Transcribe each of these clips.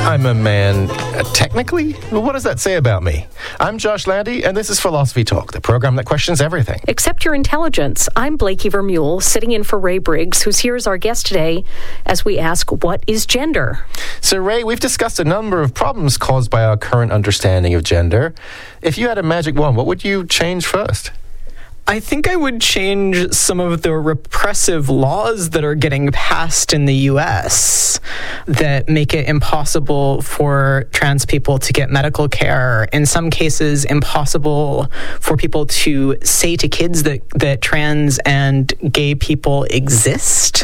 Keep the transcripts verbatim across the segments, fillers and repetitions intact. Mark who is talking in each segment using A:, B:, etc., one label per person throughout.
A: I'm a man, uh, technically? Well, what does that say about me? I'm Josh Landy, and this is Philosophy Talk, the program that questions everything.
B: Except your intelligence. I'm Blakey Vermeulen, sitting in for Ray Briggs, who's here as our guest today as we ask, what is gender?
A: So, Ray, we've discussed a number of problems caused by our current understanding of gender. If you had a magic wand, what would you change first?
C: I think I would change some of the repressive laws that are getting passed in the U S that make it impossible for trans people to get medical care. In some cases, impossible for people to say to kids that, that trans and gay people exist.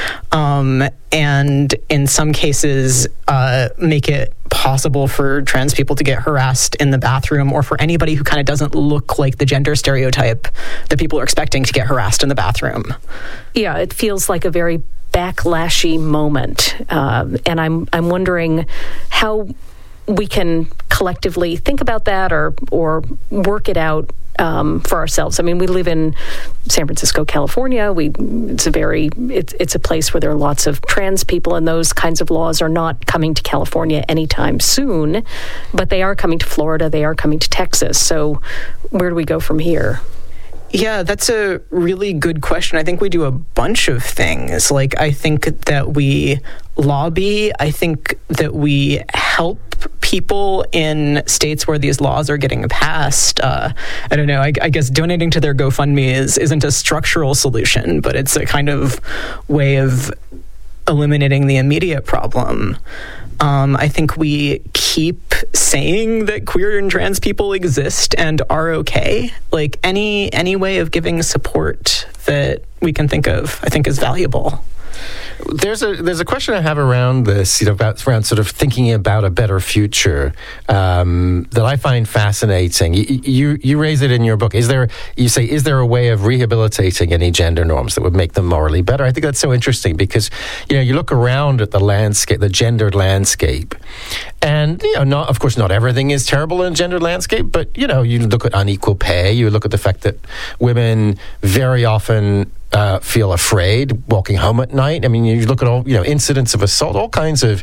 C: Um, and in some cases, uh, make it possible for trans people to get harassed in the bathroom, or for anybody who kind of doesn't look like the gender stereotype that people are expecting to get harassed in the bathroom.
B: Yeah, it feels like a very backlashy moment. Um, and I'm I'm wondering how we can collectively think about that or or work it out um, for ourselves. I mean, we live in San Francisco, California. We it's a very it's it's a place where there are lots of trans people, and those kinds of laws are not coming to California anytime soon, but they are coming to Florida. They are coming to Texas. So where do we go from here?
C: Yeah, that's a really good question. I think we do a bunch of things. Like, I think that we lobby. I think that we help people in states where these laws are getting passed. Uh, I don't know. I, I guess donating to their GoFundMe is, isn't a structural solution, but it's a kind of way of eliminating the immediate problem. Um, I think we keep saying that queer and trans people exist and are okay. Like, any any way of giving support that we can think of, I think, is valuable.
A: There's a there's a question I have around this, you know, about around sort of thinking about a better future um, that I find fascinating. You, you you raise it in your book. Is there you say is there a way of rehabilitating any gender norms that would make them morally better? I think that's so interesting because, you know, you look around at the landscape, the gendered landscape, and, you know, not of course not everything is terrible in a gendered landscape, but, you know, you look at unequal pay, you look at the fact that women very often Uh, feel afraid walking home at night. I mean, you look at all, you know, incidents of assault, all kinds of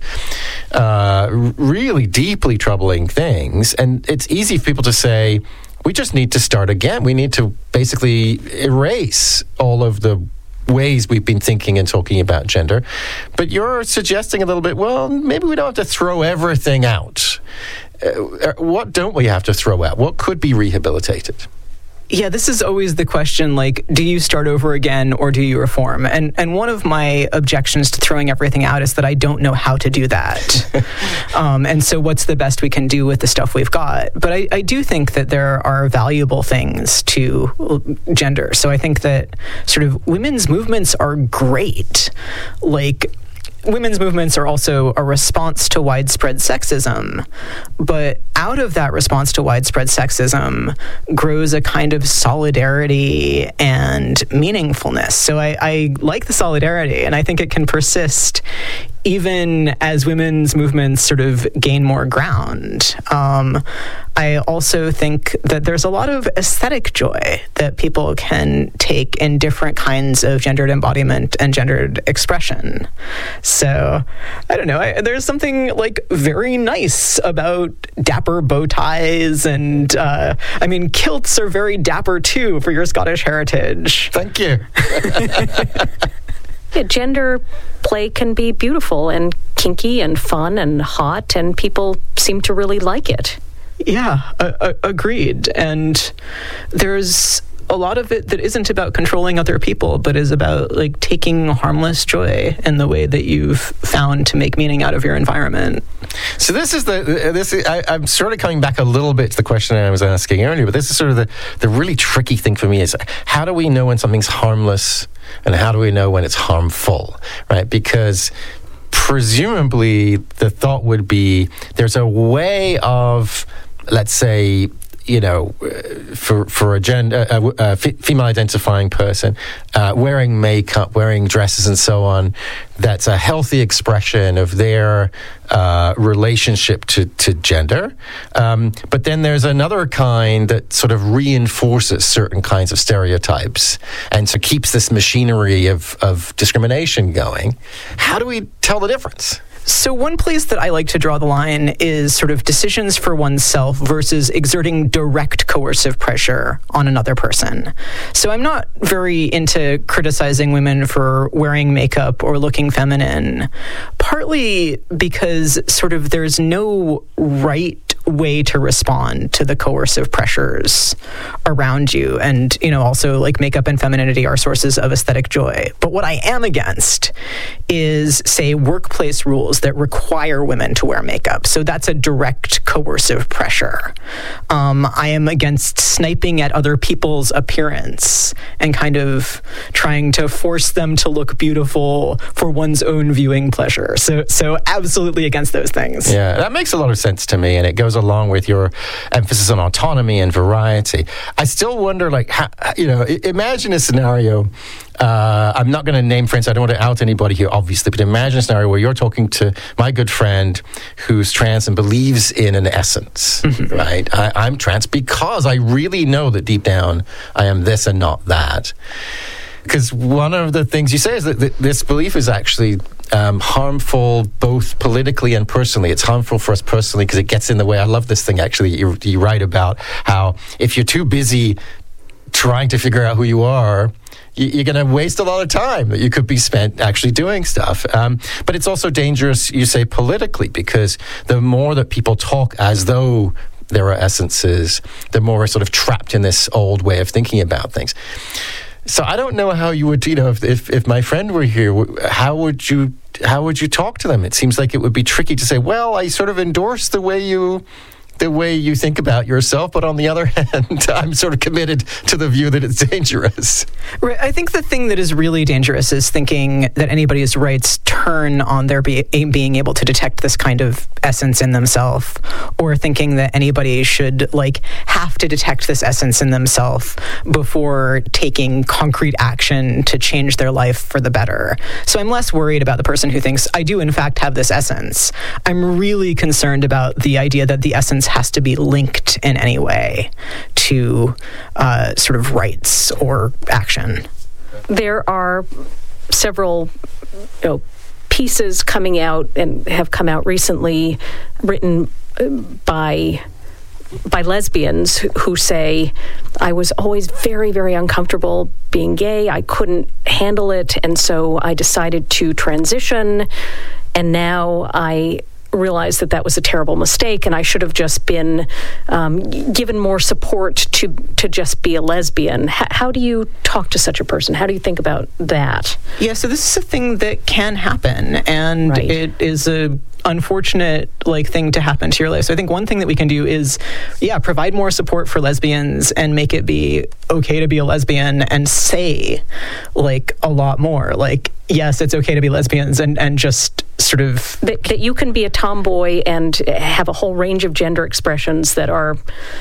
A: uh, really deeply troubling things. And it's easy for people to say, we just need to start again. We need to basically erase all of the ways we've been thinking and talking about gender. But you're suggesting a little bit, well, maybe we don't have to throw everything out. Uh, what don't we have to throw out? What could be rehabilitated?
C: Yeah, this is always the question, like, do you start over again or do you reform? And and one of my objections to throwing everything out is that I don't know how to do that. um, and so what's the best we can do with the stuff we've got? But I, I do think that there are valuable things to gender. So I think that sort of women's movements are great. Like, women's movements are also a response to widespread sexism, but out of that response to widespread sexism grows a kind of solidarity and meaningfulness. So I, I like the solidarity, and I think it can persist even as women's movements sort of gain more ground. Um, I also think that there's a lot of aesthetic joy that people can take in different kinds of gendered embodiment and gendered expression. So, I don't know, I, there's something, like, very nice about dapper bow ties, and, uh, I mean, kilts are very dapper, too, for your Scottish heritage.
A: Thank you.
B: Yeah, gender play can be beautiful and kinky and fun and hot, and people seem to really like it.
C: Yeah, uh, uh, agreed. And there's a lot of it that isn't about controlling other people, but is about, like, taking harmless joy in the way that you've found to make meaning out of your environment.
A: So this is the this is, I, I'm sort of coming back a little bit to the question I was asking earlier, but this is sort of the the really tricky thing for me is, how do we know when something's harmless and how do we know when it's harmful, right? Because presumably the thought would be there's a way of, let's say, you know, for for a gender, a, a female identifying person, uh, wearing makeup, wearing dresses, and so on, that's a healthy expression of their uh, relationship to to gender. Um, but then there's another kind that sort of reinforces certain kinds of stereotypes, and so keeps this machinery of of discrimination going. How do we tell the difference?
C: So one place that I like to draw the line is sort of decisions for oneself versus exerting direct coercive pressure on another person. So I'm not very into criticizing women for wearing makeup or looking feminine, partly because sort of there's no right way to respond to the coercive pressures around you. And, you know, also like makeup and femininity are sources of aesthetic joy. But what I am against is, say, workplace rules that require women to wear makeup. So that's a direct coercive pressure. Um, I am against sniping at other people's appearance and kind of trying to force them to look beautiful for one's own viewing pleasure. So, so absolutely against those things.
A: Yeah, that makes a lot of sense to me, and it goes along with your emphasis on autonomy and variety. I still wonder, like, how, you know, imagine a scenario. Uh, I'm not going to name friends. I don't want to out anybody here, obviously, but imagine a scenario where you're talking to my good friend who's trans and believes in an essence, mm-hmm. right? I, I'm trans because I really know that deep down I am this and not that. Because one of the things you say is that th- this belief is actually um, harmful both politically and personally. It's harmful for us personally because it gets in the way. I love this thing, actually, you, you write about how if you're too busy trying to figure out who you are, you, you're going to waste a lot of time that you could be spent actually doing stuff. Um, but it's also dangerous, you say, politically, because the more that people talk as though there are essences, the more we're sort of trapped in this old way of thinking about things. So I don't know how you would, you know, if, if if my friend were here, how would you how would you talk to them? It seems like it would be tricky to say, well, I sort of endorse the way you the way you think about yourself, but on the other hand, I'm sort of committed to the view that it's dangerous.
C: Right. I think the thing that is really dangerous is thinking that anybody's rights turn on their be- being able to detect this kind of essence in themselves, or thinking that anybody should like have to detect this essence in themselves before taking concrete action to change their life for the better. So I'm less worried about the person who thinks, I do in fact have this essence. I'm really concerned about the idea that the essence has to be linked in any way to uh, sort of rights or action.
B: There are several, you know, pieces coming out and have come out recently written by by lesbians who say, I was always very, very uncomfortable being gay. I couldn't handle it, and so I decided to transition, and now I realized that that was a terrible mistake, and I should have just been um, given more support to to just be a lesbian. H- how do you talk to such a person? How do you think about that?
C: Yeah, so this is a thing that can happen, and right. It is a unfortunate like thing to happen to your life. So I think one thing that we can do is, yeah, provide more support for lesbians and make it be okay to be a lesbian, and say like a lot more like, yes, it's okay to be lesbians, and, and just sort of
B: that, that you can be a tomboy and have a whole range of gender expressions that are,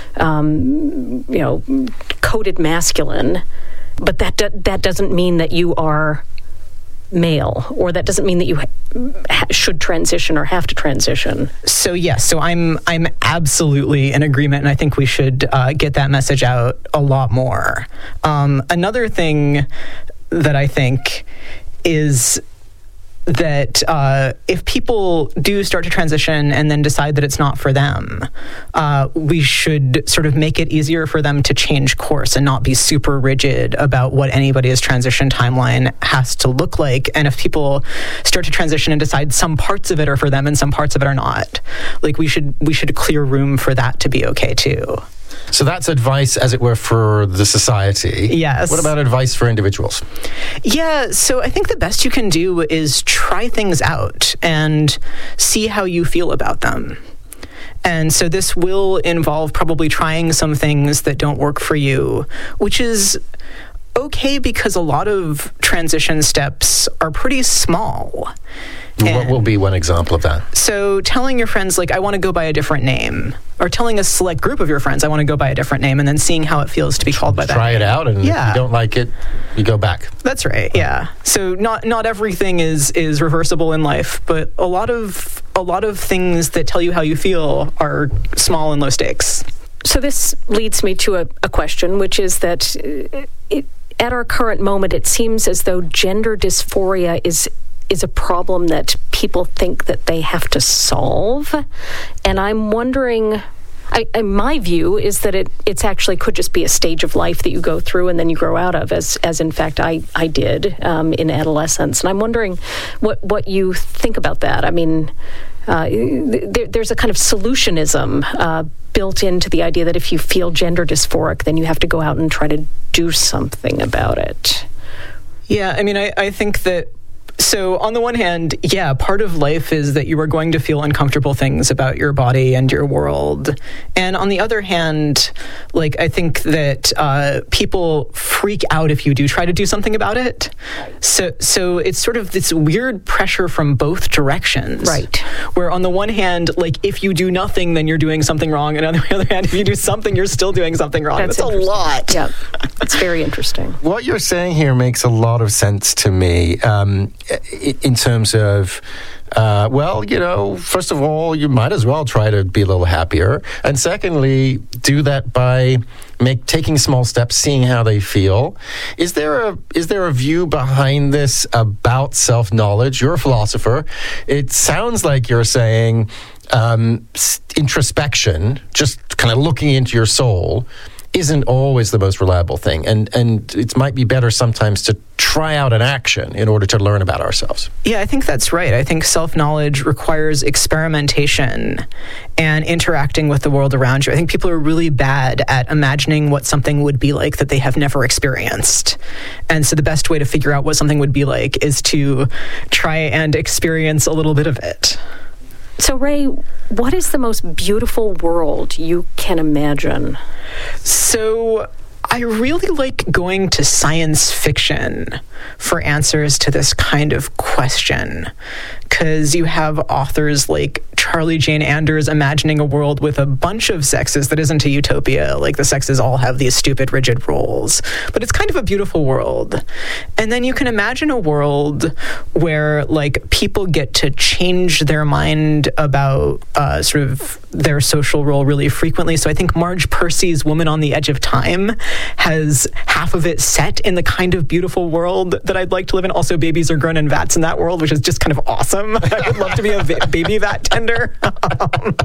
B: um, you know, coded masculine, but that do, that doesn't mean that you are male, or that doesn't mean that you ha- should transition or have to transition.
C: So yes, so I'm I'm absolutely in agreement, and I think we should uh, get that message out a lot more. Um, another thing that I think is that uh, if people do start to transition and then decide that it's not for them, uh, we should sort of make it easier for them to change course and not be super rigid about what anybody's transition timeline has to look like. And if people start to transition and decide some parts of it are for them and some parts of it are not, like we should we should clear room for that to be okay too.
A: So that's advice, as it were, for the society.
C: Yes.
A: What about advice for individuals?
C: Yeah, so I think the best you can do is try things out and see how you feel about them. And so this will involve probably trying some things that don't work for you, which is okay because a lot of transition steps are pretty small.
A: And what will be one example of that?
C: So telling your friends, like, I want to go by a different name, or telling a select group of your friends, I want to go by a different name, and then seeing how it feels to be called by that
A: Try
C: name.
A: it out, and
C: yeah.
A: if you don't like it, you go back.
C: That's right, yeah. So not not everything is is reversible in life, but a lot of a lot of things that tell you how you feel are small and low stakes.
B: So this leads me to a, a question, which is that it, at our current moment, it seems as though gender dysphoria is is a problem that people think that they have to solve. And I'm wondering, I, I, my view is that it it's actually could just be a stage of life that you go through and then you grow out of, as as in fact I, I did um, in adolescence. And I'm wondering what, what you think about that. I mean, uh, there, there's a kind of solutionism uh, built into the idea that if you feel gender dysphoric, then you have to go out and try to do something about it.
C: Yeah, I mean, I, I think that, so on the one hand, yeah, part of life is that you are going to feel uncomfortable things about your body and your world. And on the other hand, like, I think that uh, people freak out if you do try to do something about it. So so it's sort of this weird pressure from both directions.
B: Right.
C: Where on the one hand, like, if you do nothing, then you're doing something wrong. And on the other hand, if you do something, you're still doing something wrong.
B: That's,
C: That's a lot.
B: Yeah, it's very interesting.
A: What you're saying here makes a lot of sense to me. Um, in terms of, uh, well, you know, first of all, you might as well try to be a little happier. And secondly, do that by make taking small steps, seeing how they feel. Is there a is there a view behind this about self-knowledge? You're a philosopher. It sounds like you're saying um, introspection, just kind of looking into your soul, isn't always the most reliable thing. And and it might be better sometimes to try out an action in order to learn about ourselves.
C: Yeah, I think that's right. I think self-knowledge requires experimentation and interacting with the world around you. I think people are really bad at imagining what something would be like that they have never experienced. And so the best way to figure out what something would be like is to try and experience a little bit of it.
B: So, Ray, what is the most beautiful world you can imagine?
C: So, I really like going to science fiction for answers to this kind of question, because you have authors like Charlie Jane Anders imagining a world with a bunch of sexes that isn't a utopia. Like, the sexes all have these stupid, rigid roles. But it's kind of a beautiful world. And then you can imagine a world where, like, people get to change their mind about uh, sort of their social role really frequently. So I think Marge Percy's Woman on the Edge of Time has half of it set in the kind of beautiful world that I'd like to live in. Also, babies are grown in vats in that world, which is just kind of awesome. I would love to be a va- baby vat tender. um,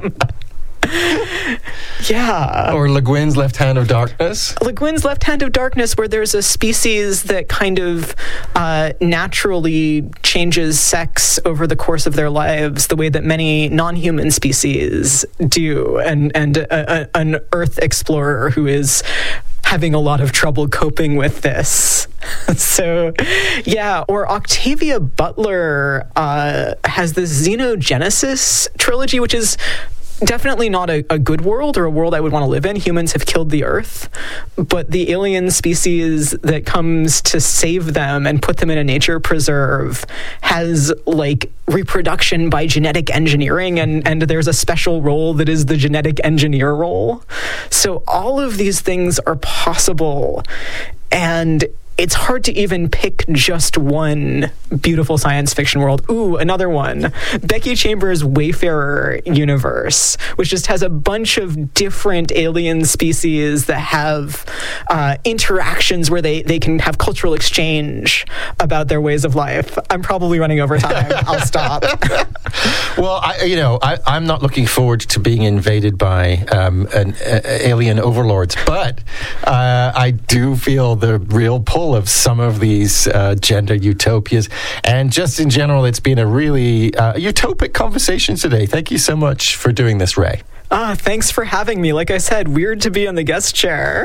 C: yeah.
A: Or Le Guin's Left Hand of Darkness.
C: Le Guin's Left Hand of Darkness, where there's a species that kind of uh, naturally changes sex over the course of their lives, the way that many non-human species do, and and a, a, an Earth explorer who is having a lot of trouble coping with this. So, yeah, or Octavia Butler uh, has this Xenogenesis trilogy, which is definitely not a, a good world or a world I would want to live in. Humans have killed the Earth, but the alien species that comes to save them and put them in a nature preserve has, like, reproduction by genetic engineering, and, and there's a special role that is the genetic engineer role. So all of these things are possible, and it's hard to even pick just one beautiful science fiction world. Ooh, another one. Becky Chambers' Wayfarer universe, which just has a bunch of different alien species that have uh, interactions where they, they can have cultural exchange about their ways of life. I'm probably running over time. I'll stop.
A: Well, I, you know, I, I'm not looking forward to being invaded by um, an uh, alien overlords, but uh, I do feel the real pull of some of these uh, gender utopias. And just in general, it's been a really uh, utopic conversation today. Thank you so much for doing this, Ray.
C: Ah, thanks for having me. Like I said, weird to be in the guest chair.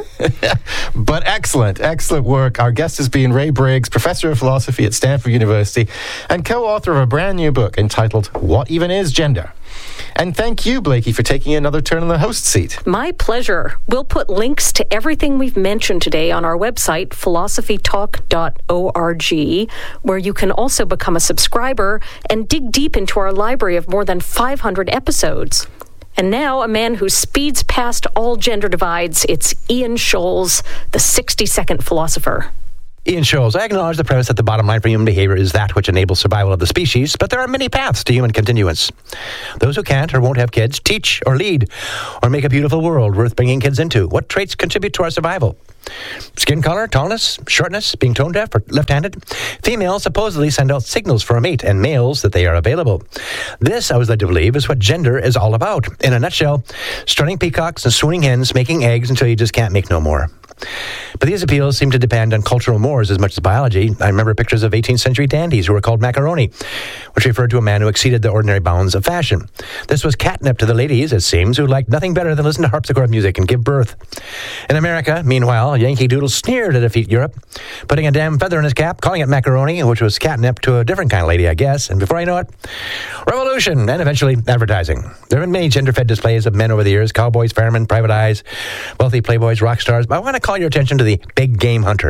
A: But excellent, excellent work. Our guest has been Ray Briggs, professor of philosophy at Stanford University and co-author of a brand new book entitled What Even Is Gender? And thank you, Blakey, for taking another turn in the host seat.
B: My pleasure. We'll put links to everything we've mentioned today on our website, philosophy talk dot org, where you can also become a subscriber and dig deep into our library of more than five hundred episodes. And now, a man who speeds past all gender divides, it's Ian Scholes, the sixty-second philosopher.
D: Ian Scholes, I acknowledge the premise that the bottom line for human behavior is that which enables survival of the species, but there are many paths to human continuance. Those who can't or won't have kids teach or lead or make a beautiful world worth bringing kids into. What traits contribute to our survival? Skin color, tallness, shortness, being tone deaf or left-handed. Females supposedly send out signals for a mate, and males that they are available. This, I was led to believe, is what gender is all about. In a nutshell, strutting peacocks and swooning hens, making eggs until you just can't make no more. But these appeals seem to depend on cultural mores as much as biology. I remember pictures of eighteenth century dandies who were called macaroni, which referred to a man who exceeded the ordinary bounds of fashion. This was catnip to the ladies, it seems, who liked nothing better than listen to harpsichord music and give birth. In America, meanwhile, Yankee Doodle sneered to defeat Europe, putting a damn feather in his cap, calling it macaroni, which was catnip to a different kind of lady, I guess. And before I know it, revolution, and eventually advertising. There have been many gender-fed displays of men over the years, cowboys, firemen, private eyes, wealthy playboys, rock stars, but I want to call your attention to the big game hunter.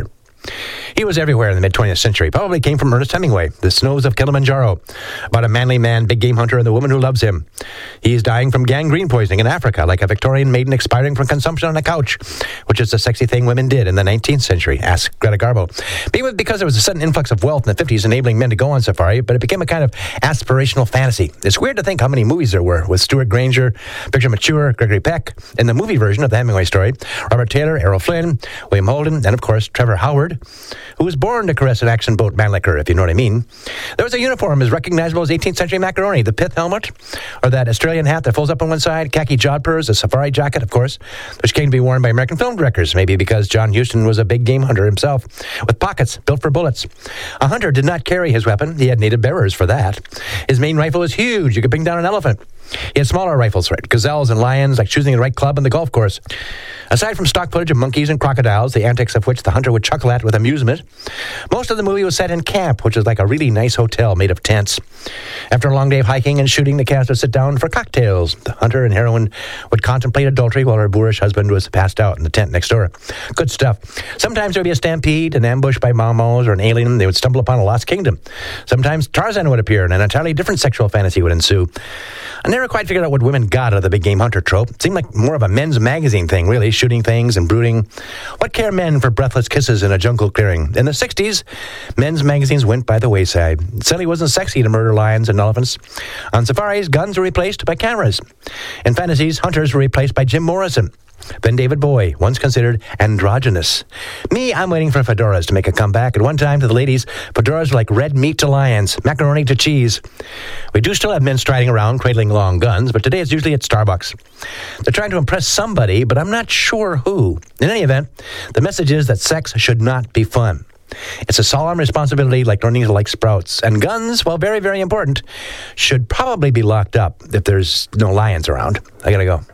D: He was everywhere in the mid-twentieth century. Probably came from Ernest Hemingway, The Snows of Kilimanjaro, about a manly man, big game hunter, and the woman who loves him. He is dying from gangrene poisoning in Africa, like a Victorian maiden expiring from consumption on a couch, which is the sexy thing women did in the nineteenth century, asked Greta Garbo. Because there was a sudden influx of wealth in the fifties enabling men to go on safari, but it became a kind of aspirational fantasy. It's weird to think how many movies there were, with Stuart Granger, Victor Mature, Gregory Peck, in the movie version of the Hemingway story, Robert Taylor, Errol Flynn, William Holden, and of course Trevor Howard, who was born to caress an action boat Mannlicher, if you know what I mean. There was a uniform as recognizable as eighteenth century macaroni, the pith helmet, or that Australian hat that folds up on one side, khaki jodhpurs, a safari jacket, of course, which came to be worn by American film directors, maybe because John Huston was a big game hunter himself, with pockets built for bullets. A hunter did not carry his weapon. He had native bearers for that. His main rifle was huge. You could bring down an elephant. He had smaller rifles, right? Gazelles and lions, like choosing the right club on the golf course. Aside from stock footage of monkeys and crocodiles, the antics of which the hunter would chuckle at with amusement, most of the movie was set in camp, which is like a really nice hotel made of tents. After a long day of hiking and shooting, the cast would sit down for cocktails. The hunter and heroine would contemplate adultery while her boorish husband was passed out in the tent next door. Good stuff. Sometimes there would be a stampede, an ambush by Mau-Maus or an alien. They would stumble upon a lost kingdom. Sometimes Tarzan would appear, and an entirely different sexual fantasy would ensue. I never quite figured out what women got out of the big game hunter trope. It seemed like more of a men's magazine thing, really, shooting things and brooding. What care men for breathless kisses in a jungle clearing? In the sixties, men's magazines went by the wayside. It suddenly wasn't sexy to murder lions and elephants. On safaris, guns were replaced by cameras. In fantasies, hunters were replaced by Jim Morrison. Then David Bowie, once considered androgynous. Me, I'm waiting for fedoras to make a comeback. At one time, to the ladies, fedoras were like red meat to lions, macaroni to cheese. We do still have men striding around, cradling long guns, but today it's usually at Starbucks. They're trying to impress somebody, but I'm not sure who. In any event, the message is that sex should not be fun. It's a solemn responsibility, like learning to like sprouts. And guns, while very, very important, should probably be locked up if there's no lions around. I gotta go.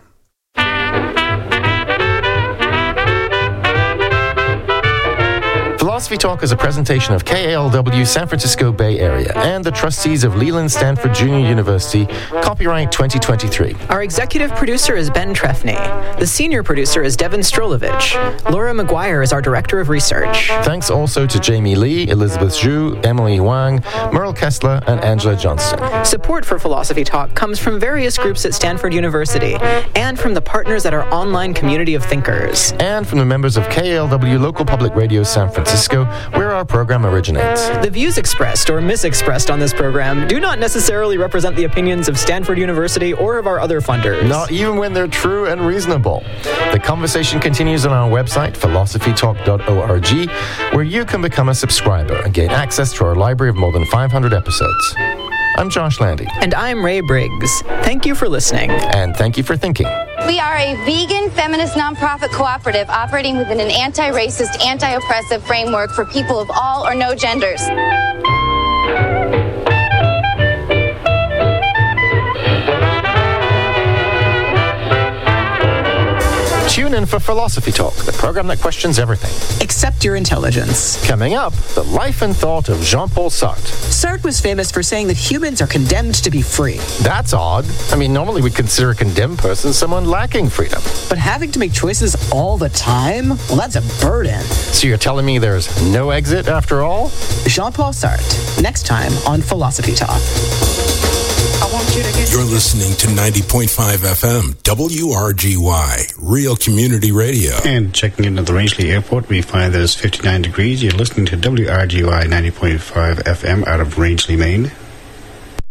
A: Philosophy Talk is a presentation of K A L W San Francisco Bay Area and the trustees of Leland Stanford Junior University, copyright twenty twenty-three.
C: Our executive producer is Ben Trefny. The senior producer is Devin Strolovich. Laura McGuire is our director of research.
A: Thanks also to Jamie Lee, Elizabeth Zhu, Emily Wang, Merle Kessler, and Angela Johnston.
C: Support for Philosophy Talk comes from various groups at Stanford University and from the partners at our online community of thinkers.
A: And from the members of K A L W Local Public Radio San Francisco, where our program originates.
C: The views expressed or misexpressed on this program do not necessarily represent the opinions of Stanford University or of our other funders.
A: Not even when they're true and reasonable. The conversation continues on our website, philosophy talk dot org, where you can become a subscriber and gain access to our library of more than five hundred episodes. I'm Josh Landy.
C: And I'm Ray Briggs. Thank you for listening.
A: And thank you for thinking.
E: We are a vegan feminist nonprofit cooperative operating within an anti-racist, anti-oppressive framework for people of all or no genders.
A: Tune in for Philosophy Talk, the program that questions everything.
F: Except your intelligence.
A: Coming up, the life and thought of Jean-Paul Sartre.
F: Sartre was famous for saying that humans are condemned to be free.
A: That's odd. I mean, normally we consider a condemned person someone lacking freedom.
F: But having to make choices all the time? Well, that's a burden.
A: So you're telling me there's no exit after all?
F: Jean-Paul Sartre, next time on Philosophy Talk.
G: You're listening to ninety point five F M, W R G Y, Real Community Radio.
H: And checking into the Rangeley Airport, we find that it's fifty-nine degrees. You're listening to W R G Y ninety point five F M out of Rangeley, Maine.